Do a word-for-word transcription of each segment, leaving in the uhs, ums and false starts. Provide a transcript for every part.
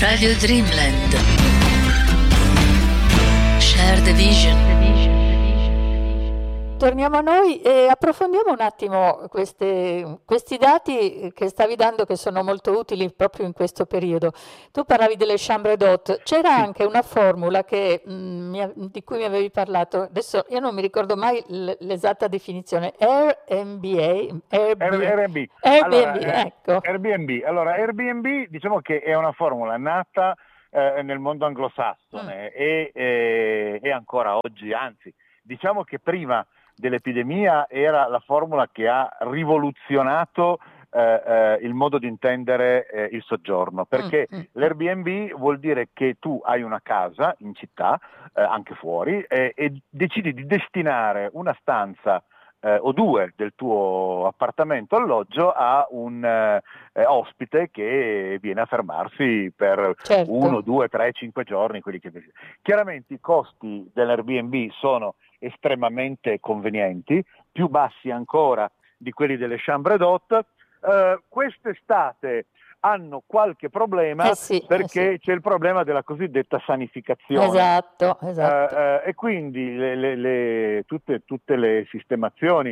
Radio Dreamland. Share the vision. Torniamo a noi e approfondiamo un attimo queste- questi dati che stavi dando, che sono molto utili proprio in questo periodo. Tu parlavi delle chambre d'hôte, c'era Sì. anche una formula che, mm, mi a- di cui mi avevi parlato, adesso io non mi ricordo mai l- l'esatta definizione, Airbnb, Air- Airbnb, Airbnb. Airbnb, Allora, eh, ecco. Airbnb. Allora, Airbnb diciamo che è una formula nata eh, nel mondo anglosassone e, e- e ancora oggi, anzi, diciamo che prima dell'epidemia era la formula che ha rivoluzionato eh, eh, il modo di intendere eh, il soggiorno, perché Mm, mm, l'Airbnb vuol dire che tu hai una casa in città, eh, anche fuori, eh, e decidi di destinare una stanza eh, o due del tuo appartamento alloggio a un eh, eh, ospite che viene a fermarsi per certo. uno, due, tre, cinque giorni, quelli che desiderano. Chiaramente i costi dell'Airbnb sono estremamente convenienti, più bassi ancora di quelli delle chambre d'hôte. Eh, quest'estate hanno qualche problema Eh sì, eh perché sì. c'è il problema della cosiddetta sanificazione. Esatto, esatto. Eh, eh, e quindi le- le- le- tutte, tutte le sistemazioni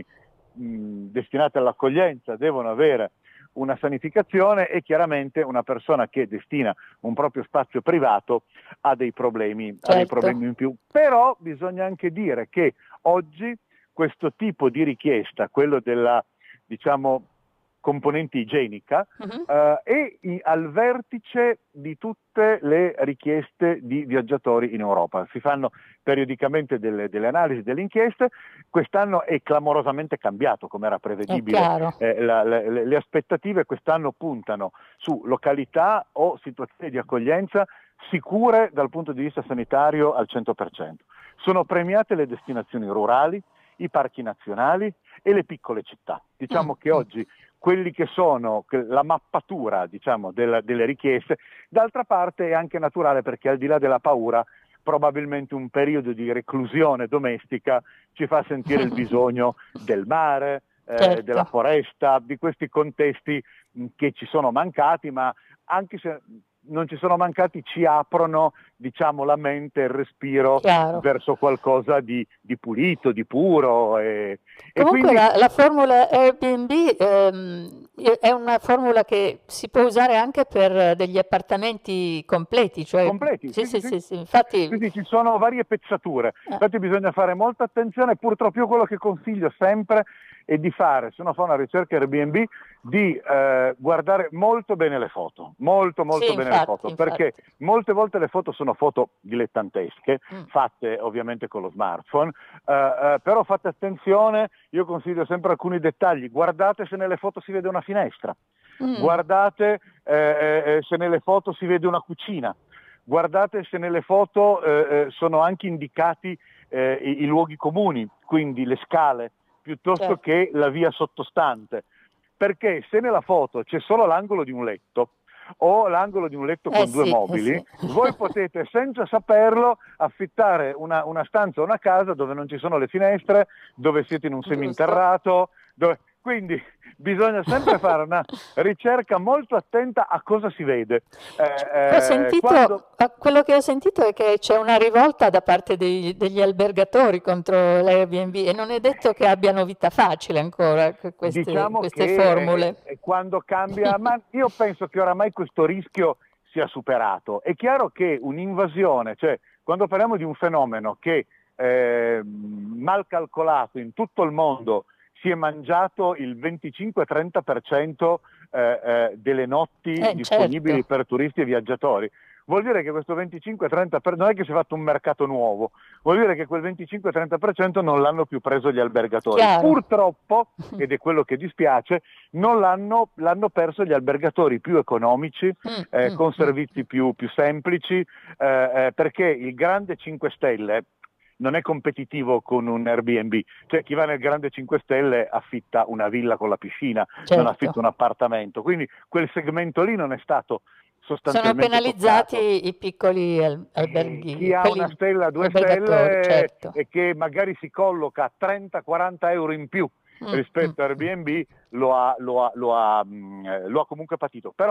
mh, destinate all'accoglienza devono avere una sanificazione e chiaramente una persona che destina un proprio spazio privato ha dei problemi, ha dei Certo. problemi in più. Però bisogna anche dire che oggi questo tipo di richiesta, quello della, diciamo, componente igienica, Mhm. eh, è i- al vertice di tutte le richieste di viaggiatori in Europa. Si fanno periodicamente delle, delle analisi, delle inchieste. Quest'anno è clamorosamente cambiato, come era È prevedibile. chiaro. Eh, la- le, le aspettative quest'anno puntano su località o situazioni di accoglienza sicure dal punto di vista sanitario al cento per cento. Sono premiate le destinazioni rurali, i parchi nazionali e le piccole città. Diciamo Mm, che mm. oggi quelli che sono che- la mappatura, diciamo, della- delle richieste, d'altra parte è anche naturale perché al di là della paura probabilmente un periodo di reclusione domestica ci fa sentire il bisogno del mare, eh, Certo. della foresta, di questi contesti mh, che ci sono mancati, ma anche se non ci sono mancati ci aprono, diciamo, la mente e il respiro Chiaro. verso qualcosa di, di pulito, di puro. E, e Comunque quindi la, la formula Airbnb ehm, è una formula che si può usare anche per degli appartamenti completi, cioè completi, sì, sì, sì, sì, sì, sì, infatti quindi ci sono varie pezzature, eh, infatti bisogna fare molta attenzione. Purtroppo io quello che consiglio sempre è di fare, se uno fa una ricerca Airbnb, di eh, guardare molto bene le foto, molto molto sì, bene le infatti, foto, perché infatti. molte volte le foto sono foto dilettantesche, Mm. fatte ovviamente con lo smartphone, eh, eh, però fate attenzione, io consiglio sempre alcuni dettagli, guardate se nelle foto si vede una finestra, Mm. guardate eh, eh, se nelle foto si vede una cucina, guardate se nelle foto eh, eh, sono anche indicati eh, i, i luoghi comuni, quindi le scale, piuttosto Certo. che la via sottostante. Perché se nella foto c'è solo l'angolo di un letto o l'angolo di un letto Eh con due sì, eh mobili, sì. voi potete senza saperlo affittare una, una stanza o una casa dove non ci sono le finestre, dove siete in un Giusto. seminterrato, dove... quindi bisogna sempre fare una ricerca molto attenta a cosa si vede. Eh, Ho eh, sentito, quando... eh, quello che ho sentito è che c'è una rivolta da parte dei- degli albergatori contro l'Airbnb e non è detto che abbiano vita facile ancora que- queste, Diciamo queste che formule. eh, quando cambia, ma io penso che oramai questo rischio sia superato. È chiaro che un'invasione, cioè quando parliamo di un fenomeno che eh, mal calcolato in tutto il mondo si è mangiato il venticinque-trenta per cento eh, eh, delle notti Eh, disponibili certo. per turisti e viaggiatori, vuol dire che questo venticinque-trenta per cento non è che si è fatto un mercato nuovo, vuol dire che quel venticinque-trenta per cento non l'hanno più preso gli albergatori. Chiaro. Purtroppo, ed è quello che dispiace, non l'hanno, l'hanno perso gli albergatori più economici, Mm, eh, mm, con mm. servizi più, più semplici, eh, eh, perché il grande cinque Stelle non è competitivo con un Airbnb, cioè chi va nel grande cinque Stelle affitta una villa con la piscina, non Certo. affitta un appartamento, quindi quel segmento lì non è stato Sono sostanzialmente penalizzati toccato. i piccoli al- Eh, alberghi, chi ha quelli una stella, due albergatori, stelle certo. e che magari si colloca a trenta-quaranta euro in più Mm, rispetto mm, a Airbnb lo ha, lo ha- lo ha, mh, eh, lo ha comunque patito. Però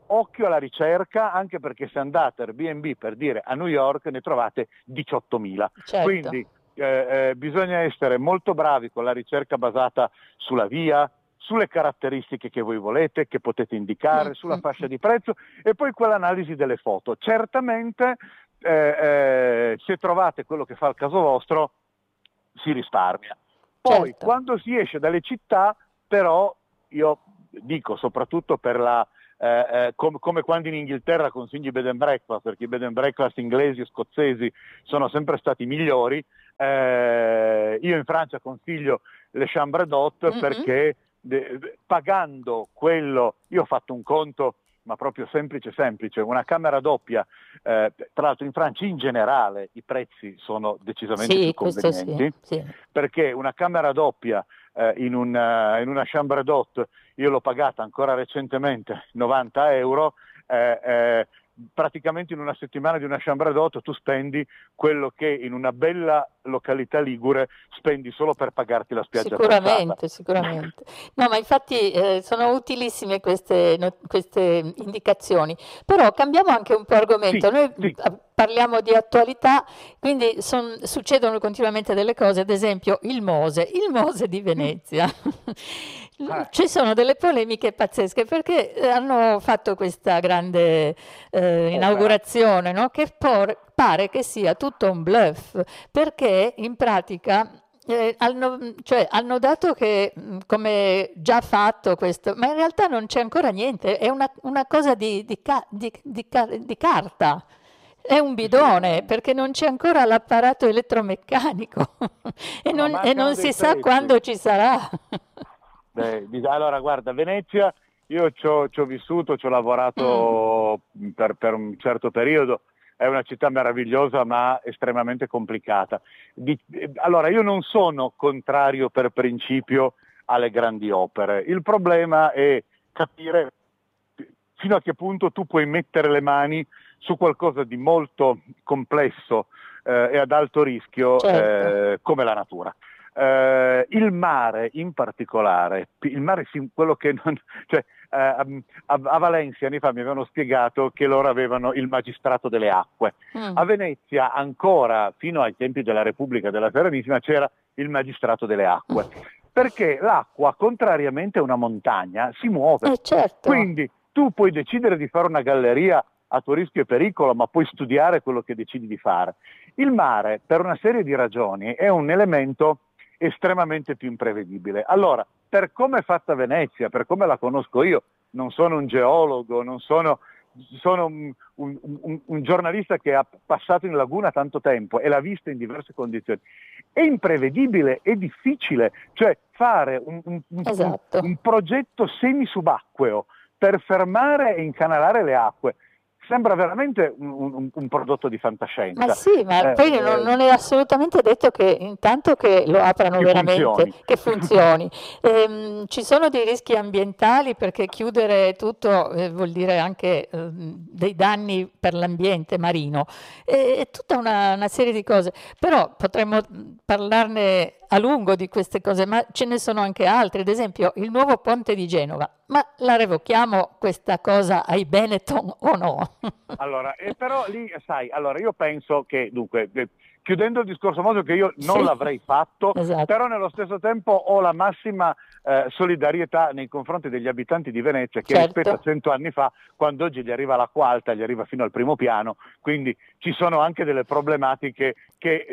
occhio alla ricerca, anche perché se andate a Airbnb, per dire, a New York ne trovate diciottomila. Certo. Quindi eh, eh, bisogna essere molto bravi con la ricerca basata sulla via, sulle caratteristiche che voi volete, che potete indicare, Mm, sulla mm, fascia di prezzo e poi quell'analisi delle foto. Certamente eh, eh, se trovate quello che fa il caso vostro si risparmia. Poi certo. quando si esce dalle città, però io dico soprattutto per la eh, eh, com- come quando in Inghilterra consigli bed and breakfast, perché i bed and breakfast inglesi e scozzesi sono sempre stati migliori, eh, io in Francia consiglio le chambre d'hôte Mhm. perché de- pagando quello, io ho fatto un conto ma proprio semplice semplice, una camera doppia, eh, tra l'altro in Francia in generale i prezzi sono decisamente Sì, più questo sì, convenienti, sì. perché una camera doppia eh, in, una, in una chambre d'hôte, io l'ho pagata ancora recentemente novanta euro, eh, eh, praticamente in una settimana di una chambre d'hôte tu spendi quello che in una bella località ligure spendi solo per pagarti la spiaggia attrezzata. Sicuramente, sicuramente. No, ma infatti eh, sono utilissime queste, no- queste indicazioni. Però cambiamo anche un po' argomento. Sì, Noi sì. eh, parliamo di attualità, quindi son- succedono continuamente delle cose, ad esempio il Mose, il Mose di Venezia. Eh. Ci sono delle polemiche pazzesche perché eh, hanno fatto questa grande eh, inaugurazione, no? Che por- pare che sia tutto un bluff, perché in pratica eh, hanno, cioè, hanno dato che mh, come già fatto questo, ma in realtà non c'è ancora niente, è una, una cosa di, di ca- di- di ca- di carta. È un bidone perché non c'è ancora l'apparato elettromeccanico e No, non, e mancano non dei si sa pezzi. quando ci sarà. Beh, di- allora, guarda, Venezia, io ci ho, ci ho vissuto, ci ho lavorato per, per un certo periodo, è una città meravigliosa ma estremamente complicata. Di- eh, allora, io non sono contrario per principio alle grandi opere, il problema è capire fino a che punto tu puoi mettere le mani su qualcosa di molto complesso eh, e ad alto rischio Certo. eh, come la natura. Eh, il mare in particolare, il mare sì, quello che non, cioè, eh, a, a Valencia anni fa mi avevano spiegato che loro avevano il magistrato delle acque. Mm. A Venezia ancora fino ai tempi della Repubblica della Serenissima c'era il magistrato delle acque, perché l'acqua, contrariamente a una montagna, si muove. Eh, certo. Quindi tu puoi decidere di fare una galleria a tuo rischio e pericolo, ma puoi studiare quello che decidi di fare. Il mare, per una serie di ragioni, è un elemento estremamente più imprevedibile. Allora, per come è fatta Venezia, per come la conosco io, non sono un geologo, non sono, sono un, un, un, un giornalista che ha passato in laguna tanto tempo e l'ha vista in diverse condizioni, è imprevedibile, è difficile, cioè fare un, un, Esatto. un, un progetto semisubacqueo per fermare e incanalare le acque sembra veramente un, un, un prodotto di fantascienza. Ma sì, ma Eh, poi non, non è assolutamente detto che intanto che lo aprano Che veramente, funzioni. che funzioni. Ehm, ci sono dei rischi ambientali perché chiudere tutto eh, vuol dire anche eh, dei danni per l'ambiente marino. E- È tutta una, una serie di cose, però potremmo parlarne a lungo di queste cose, ma ce ne sono anche altre, ad esempio il nuovo ponte di Genova. Ma la revochiamo questa cosa ai Benetton o no? Allora, eh, però lì, sai, allora io penso che, dunque, eh, chiudendo il discorso Mosio, che io non Sì. l'avrei fatto, Esatto. però nello stesso tempo ho la massima eh, solidarietà nei confronti degli abitanti di Venezia, che Certo. rispetto a cento anni fa, quando oggi gli arriva l'acqua alta, gli arriva fino al primo piano, quindi ci sono anche delle problematiche che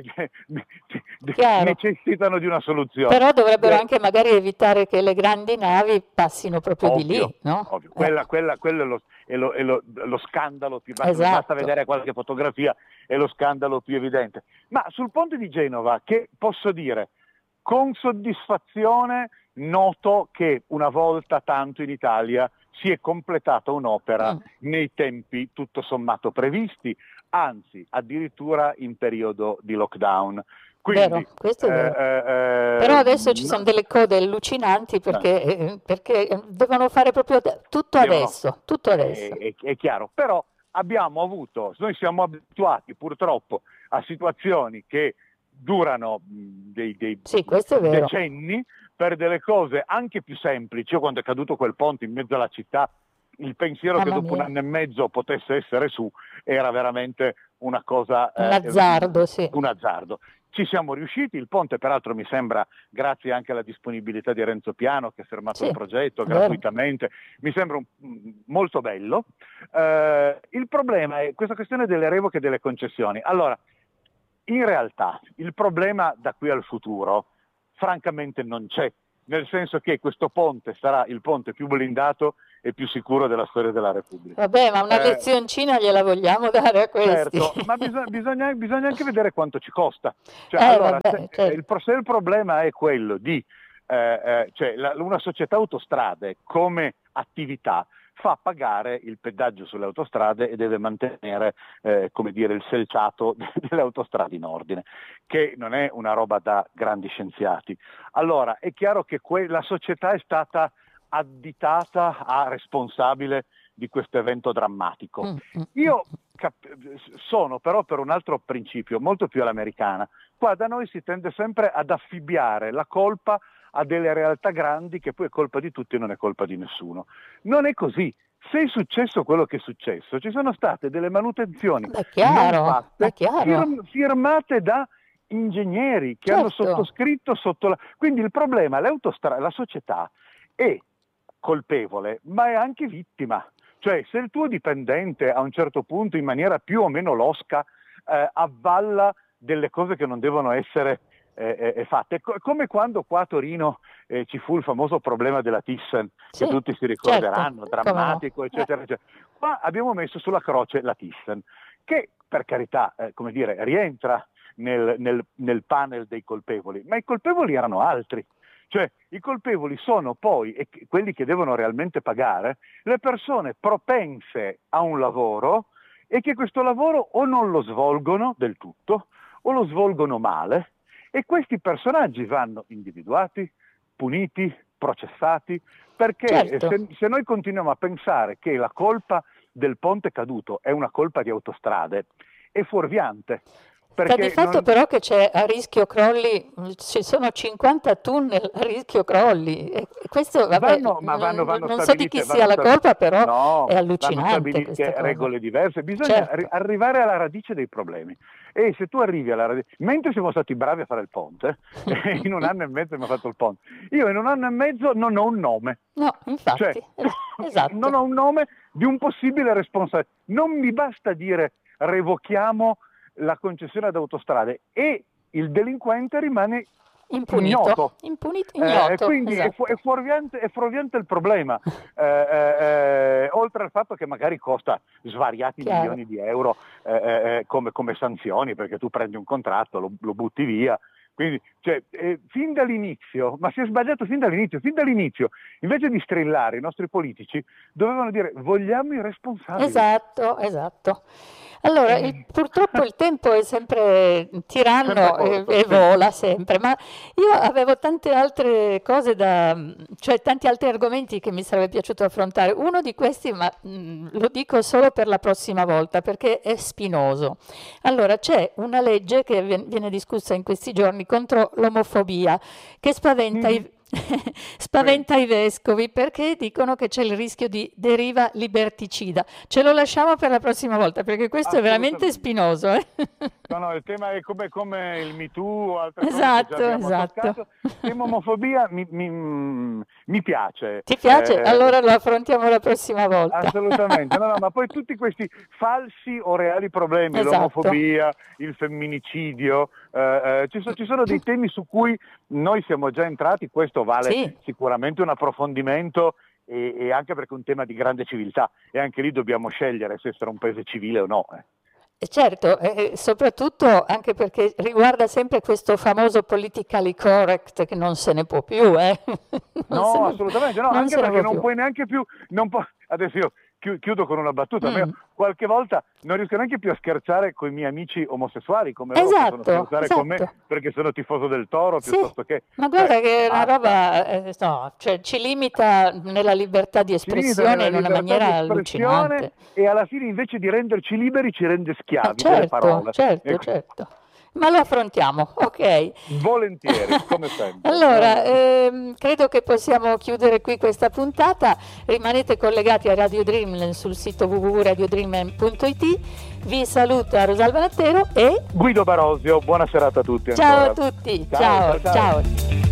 Chiaro. necessitano di una soluzione. Però dovrebbero Eh, anche magari evitare che le grandi navi passino proprio di Ovvio, lì, no? ovvio. Eh. Quella, quella, quello è, lo, è, lo, è lo, lo scandalo più basta, Esatto. basta vedere qualche fotografia, è lo scandalo più evidente. Ma sul ponte di Genova, che posso dire, con soddisfazione noto che una volta tanto in Italia si è completata un'opera Mm. nei tempi tutto sommato previsti, anzi addirittura in periodo di lockdown. Quindi, Vero, questo è vero. eh, eh, Però adesso ci no- sono delle code allucinanti perché, eh, perché eh, devono fare proprio de- tutto Devono- adesso, tutto adesso. È, è- è chiaro, però abbiamo avuto, noi siamo abituati purtroppo a situazioni che durano mh, dei, dei Sì, questo è vero. decenni per delle cose anche più semplici. Io quando è caduto quel ponte in mezzo alla città il pensiero che Mamma dopo un mia. anno e mezzo potesse essere su era veramente una cosa, Un eh, azzardo, sì. un azzardo. Ci siamo riusciti, il ponte peraltro mi sembra, grazie anche alla disponibilità di Renzo Piano che ha fermato Sì, il progetto è vero. gratuitamente, mi sembra un- molto bello. Eh, il problema è questa questione delle revoche delle concessioni. Allora, in realtà il problema da qui al futuro francamente non c'è, nel senso che questo ponte sarà il ponte più blindato e più sicuro della storia della Repubblica. Vabbè, ma una Eh, lezioncina gliela vogliamo dare a questi. Certo, ma bisogna, bisogna, bisogna anche vedere quanto ci costa. Cioè, Eh, allora, vabbè, se, certo. il, pro- se il problema è quello di eh, eh, cioè la- una società autostrade come attività fa pagare il pedaggio sulle autostrade e deve mantenere eh, come dire, il selciato delle autostrade in ordine, che non è una roba da grandi scienziati. Allora, è chiaro che que- la società è stata additata a responsabile di questo evento drammatico. Mm, mm, Io cap- sono però per un altro principio, molto più all'americana. Qua da noi si tende sempre ad affibbiare la colpa a delle realtà grandi che poi è colpa di tutti e non è colpa di nessuno. Non è così. Se è successo quello che è successo, ci sono state delle manutenzioni Beh, chiaro, non fatte, ma chiaro. firm- firmate da ingegneri che Certo. hanno sottoscritto sotto la... Quindi il problema, le autostra- la società è colpevole, ma è anche vittima. Cioè, se il tuo dipendente a un certo punto, in maniera più o meno losca, eh, avvalla delle cose che non devono essere eh, eh, fatte, Co- come quando qua a Torino eh, ci fu il famoso problema della Thyssen, Sì, che tutti si ricorderanno, certo, drammatico, come no. eccetera, eccetera. Qua abbiamo messo sulla croce la Thyssen, che per carità, eh, come dire, rientra nel, nel, nel panel dei colpevoli, ma i colpevoli erano altri. Cioè i colpevoli sono poi, e quelli che devono realmente pagare, le persone propense a un lavoro e che questo lavoro o non lo svolgono del tutto o lo svolgono male, e questi personaggi vanno individuati, puniti, processati, perché Certo. se, se noi continuiamo a pensare che la colpa del ponte caduto è una colpa di autostrade, è fuorviante. Sta di fatto non... però che c'è a rischio crolli, ci sono cinquanta tunnel a rischio crolli. E questo, vabbè, vanno, ma vanno, vanno non so di chi stabilite, sia la vanno colpa, però no, è vanno allucinante stabilite questa cosa. regole diverse. Bisogna Certo. arri- arrivare alla radice dei problemi. E se tu arrivi alla radice, mentre siamo stati bravi a fare il ponte, in un anno e mezzo abbiamo fatto il ponte, io in un anno e mezzo non ho un nome. No, infatti, Cioè, esatto. non ho un nome di un possibile responsabile. Non mi basta dire revochiamo la concessione ad autostrade e il delinquente rimane Impunito, ignoto. impunito, Eh, ignoto, quindi è, fu- esatto. è fuorviante, è fuorviante il problema, eh, eh, eh, oltre al fatto che magari costa svariati Chiaro. milioni di euro eh, eh, come, come sanzioni, perché tu prendi un contratto, lo, lo butti via. Quindi, cioè, eh, fin dall'inizio, ma si è sbagliato fin dall'inizio, fin dall'inizio, invece di strillare i nostri politici, dovevano dire vogliamo i responsabili. Esatto, esatto. Allora, il- purtroppo il tempo è sempre tiranno Sempre e, corto, e sì. vola sempre, ma io avevo tante altre cose da, cioè tanti altri argomenti che mi sarebbe piaciuto affrontare. Uno di questi, ma mh, lo dico solo per la prossima volta perché è spinoso. Allora, c'è una legge che vien- viene discussa in questi giorni contro l'omofobia, che spaventa i spaventa i vescovi perché dicono che c'è il rischio di deriva liberticida. Ce lo lasciamo per la prossima volta perché questo è veramente spinoso. Eh? No, no, il tema è come, come il Me Too o altre Esatto, cose che già abbiamo esatto. toccato. Il tema omofobia mi, mi, mi piace. Ti piace? Eh, allora lo affrontiamo la prossima volta. Assolutamente, no, no, ma poi tutti questi falsi o reali problemi, Esatto. l'omofobia, il femminicidio, eh, eh, ci, so- ci sono dei temi su cui noi siamo già entrati, questo vale Sì. sicuramente un approfondimento e, e anche perché è un tema di grande civiltà e anche lì dobbiamo scegliere se essere un paese civile o no. eh. E certo, e soprattutto anche perché riguarda sempre questo famoso politically correct che non se ne può più. Eh? Non se No, ne- assolutamente no, non anche se ne perché può non più. puoi neanche più, non può, adesso io chi- chiudo con una battuta, ma io Mm. qualche volta non riesco neanche più a scherzare con i miei amici omosessuali come loro Esatto, possono scherzare con me esatto. perché sono tifoso del Toro Sì, piuttosto che... ma guarda cioè, che è una basta. roba, eh, no, cioè ci limita nella libertà di Ci limita espressione nella in una libertà maniera di espressione allucinante. e alla fine invece di renderci liberi ci rende Ma schiavi delle certo, parole. certo, Ecco. certo. ma lo affrontiamo, ok? Volentieri, come sempre. Allora, ehm, credo che possiamo chiudere qui questa puntata. Rimanete collegati a Radio Dreamland sul sito w w w punto radio dreamland punto i t. Vi saluta Rosalba Nattero e Guido Barosio, buona serata a tutti. ciao ancora. a tutti, Ciao, ciao. ciao, ciao. ciao.